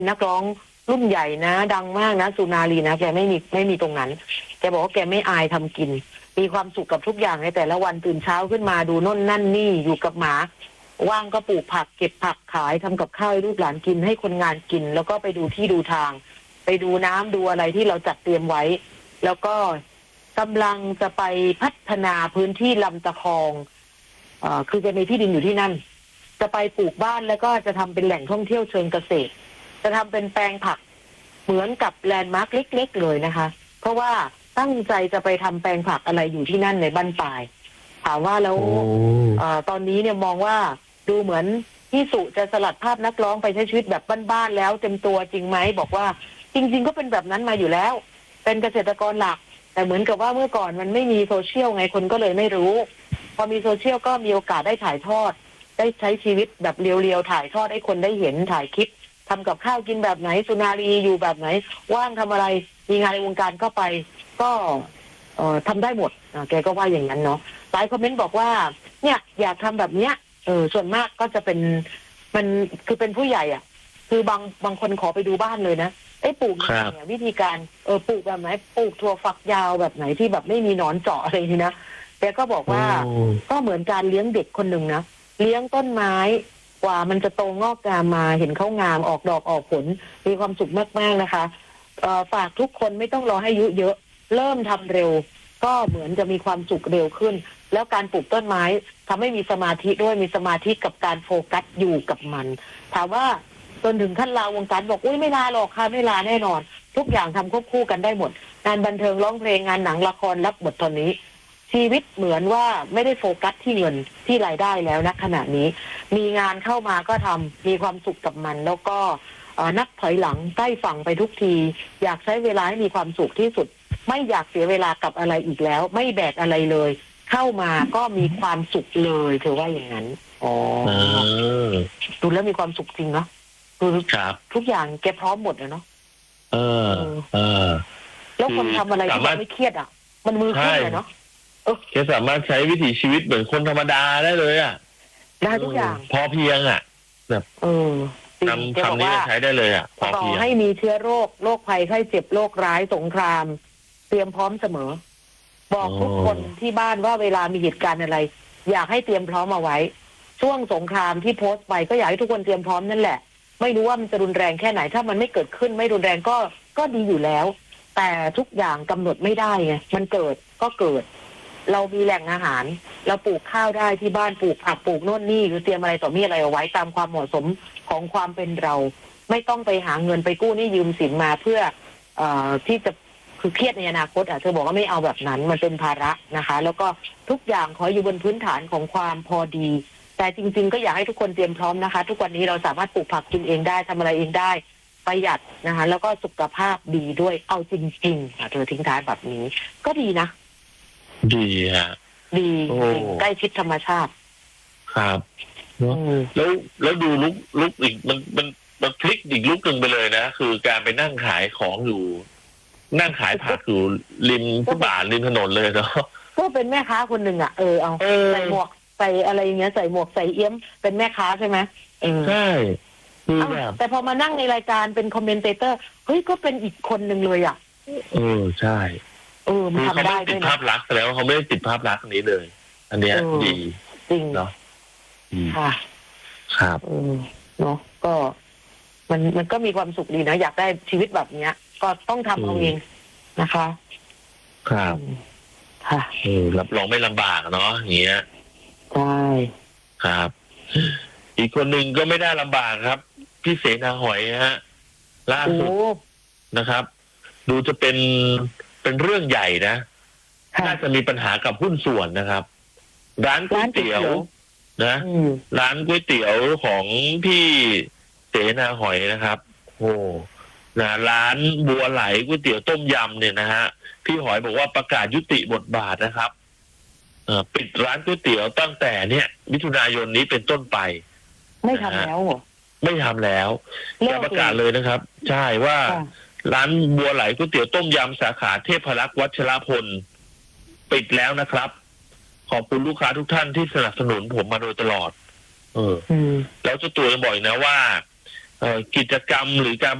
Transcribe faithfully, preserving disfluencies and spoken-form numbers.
นักร้องรุ่นใหญ่นะดังมากนะสุนารีนะแกไม่มีไม่มีตรงนั้นแกบอกว่าแกไม่อายทำกินมีความสุขกับทุกอย่างในแต่ละวันตื่นเช้าขึ้นมาดูโน่นนั่นนี่อยู่กับหมาว่างก็ปลูกผักเก็บผักขายทำกับข้าวให้ลูกหลานกินให้คนงานกินแล้วก็ไปดูที่ดูทางไปดูน้ำดูอะไรที่เราจัดเตรียมไว้แล้วก็กำลังจะไปพัฒนาพื้นที่ลำตะคองเอ่อคือจะมีที่ดินอยู่ที่นั่นจะไปปลูกบ้านแล้วก็จะทำเป็นแหล่งท่องเที่ยวเชิงเกษตรจะทำเป็นแปลงผักเหมือนกับแลนด์มาร์คเล็กๆเลยนะคะเพราะว่าตั้งใจจะไปทำแปลงผักอะไรอยู่ที่นั่นในบ้านปลายถามว่าแล้วเอ่อตอนนี้เนี่ยมองว่าดูเหมือนพี่สุจะสลัดภาพนักร้องไปใช้ชีวิตแบบบ้านๆแล้วเต็มตัวจริงไหมบอกว่าจริงๆก็เป็นแบบนั้นมาอยู่แล้วเป็นเกษตรกรหลักแต่เหมือนกับว่าเมื่อก่อนมันไม่มีโซเชียลไงคนก็เลยไม่รู้พอมีโซเชียลก็มีโอกาสได้ถ่ายทอดได้ใช้ชีวิตแบบเรียวๆถ่ายทอดให้คนได้เห็นถ่ายคลิปทำกับข้าวกินแบบไหนสุนารีอยู่แบบไหนว่างทำอะไรมีงานในวงการก็ไปก็เอ่อทำได้หมดแกก็ว่าอย่างนั้นเนาะหลายคอมเมนต์บอกว่าเนี่ยอยากทำแบบเนี้ยเออส่วนมากก็จะเป็นมันคือเป็นผู้ใหญ่อ่ะคือบางบางคนขอไปดูบ้านเลยนะไอ้ปลูกเนี่ยวิธีการเออปลูกแบบไหนปลูกถั่วฝักยาวแบบไหนที่แบบไม่มีหนอนเจาะอะไรนี่นะแกก็บอกว่าก็เหมือนการเลี้ยงเด็กคนหนึ่งนะเลี้ยงต้นไม้กว่ามันจะโตงอกงามมาเห็นเขางามออกดอกออกผลมีความสุขมากๆนะคะเอ่อฝากทุกคนไม่ต้องรอให้อายุเยอะเริ่มทำเร็วก็เหมือนจะมีความสุขเร็วขึ้นแล้วการปลูกต้นไม้ทำให้มีสมาธิด้วยมีสมาธิกับการโฟกัสอยู่กับมันถามว่าจนถึงขั้นลาวงการบอกอุ้ยไม่ลาหรอกค่ะไม่ลาแน่นอนทุกอย่างทำควบคู่กันได้หมดงานบันเทิงร้องเพลงงานหนังละครรับบทตอนนี้ชีวิตเหมือนว่าไม่ได้โฟกัสที่เงินที่รายได้แล้วณขณะนี้มีงานเข้ามาก็ทำมีความสุขกับมันแล้วก็นับถอยหลังใกล้ฝั่งไปทุกทีอยากใช้เวลาให้มีความสุขที่สุดไม่อยากเสียเวลากับอะไรอีกแล้วไม่แบกอะไรเลยเข้ามาก็มีความสุขเลยเธอว่าอย่างนั้นอ๋อดูแล้วมีความสุขจริงเนาะคือทุกอย่างแกพร้อมหมดเลยเนาะเออเออแล้วคนทำอะไรที่ไม่เครียดอ่ะมันมือขึ้นเลยเนาะแกสามารถใช้วิถีชีวิตเหมือนคนธรรมดาได้เลยอ่ะได้ทุกอย่างพอเพียงอ่ะแบบเออทำคำนี้ใช้ได้เลยอ่ะพอเพียงให้มีเชื้อโรคโรคภัยไข้เจ็บโรคร้ายสงครามเตรียมพร้อมเสมอบอกทุกคนที่บ้านว่าเวลามีเหตุการณ์อะไรอยากให้เตรียมพร้อมเอาไว้ช่วงสงครามที่โพสต์ไปก็อยากให้ทุกคนเตรียมพร้อมนั่นแหละไม่รู้ว่ามันจะรุนแรงแค่ไหนถ้ามันไม่เกิดขึ้นไม่รุนแรงก็ก็ดีอยู่แล้วแต่ทุกอย่างกำหนดไม่ได้ไงมันเกิดก็เกิดเรามีแหล่งอาหารเราปลูกข้าวได้ที่บ้านปลูกผักปลูกโน่นนี่หรือเตรียมอะไรต่อมีอะไรเอาไว้ตามความเหมาะสมของความเป็นเราไม่ต้องไปหาเงินไปกู้หนี้ยืมสินมาเพื่อเอ่อที่จะคือเครียดในอนาคตอ่ะเธอบอกว่าไม่เอาแบบนั้นมันเป็นภาระนะคะแล้วก็ทุกอย่างขออยู่บนพื้นฐานของความพอดีแต่จริงๆก็อยากให้ทุกคนเตรียมพร้อมนะคะทุกวันนี้เราสามารถปลูกผักกินเองได้ทำอะไรเองได้ประหยัดนะคะแล้วก็สุขภาพดีด้วยเอาจริงๆค่ะเธอทิ้งท้ายแบบนี้ก็ดีนะดีฮะดีใกล้ชิดธรรมชาติครับแล้วแล้วดูลุกลุกอีกมันมันมันพลิกอีกลุกหนึ่งไปเลยนะคือการไปนั่งขายของอยู่นั่งขายผักอยู่ริมฟุตบาทริมถนนเลยเนาะก็เป็นแม่ค้าคนหนึ่งอ่ะเออเอาใส่หมวกใส่อะไรอย่างเงี้ยใส่หมวกใส่เอี้ยมเป็นแม่ค้าใช่ไหมเออใช่แต่พอมานั่งในรายการเป็นคอมเมนเตเตอร์เฮ้ยก็เป็นอีกคนหนึ่งเลยอ่ะเออใช่เออมันทำได้ด้วยนะภาพลักษณ์แสดงว่าเขาไม่ได้ติดภาพลักษณ์นี้เลยอันเนี้ยดีจริงเนาะค่ะครับเออเนาะก็มันมันก็มีความสุขดีนะอยากได้ชีวิตแบบเนี้ยก็ต้องทำเอาเองนะคะครับค่ะเออรับรองไม่ลำบากเนาะอย่างเงี้ยใช่ครับอีกคนหนึ่งก็ไม่ได้ลำบากครับพี่เสนาหอยฮะล่าสุดนะครับดูจะเป็นเป็นเรื่องใหญ่นะน่าจะมีปัญหากับหุ้นส่วนนะครับร้านก๋วยเตี๋ยวนะร้านก๋วยเตี๋ยวของพี่เสนาหอยนะครับโอ้นะร้านบัวไหลก๋วยเตี๋ยวต้มยำเนี่ยนะฮะพี่หอยบอกว่าประกาศยุติบทบาทนะครับเอ่อปิดร้านก๋วยเตี๋ยวตั้งแต่เนี่ยมิถุนายนนี้เป็นต้นไปไม่ทำแล้วเหรอไม่ทำแล้วจะประกาศเลยนะครับใช่ว่าร้านบัวไหลก๋วยเตี๋ยวต้มยำสาขาเทพรักษ์วัชรพลปิดแล้วนะครับขอบคุณลูกค้าทุกท่านที่สนับสนุนผมมาโดยตลอดเออแล้วเจ้าตัวยังบอกนะว่าเอ่อกิจกรรมหรือการ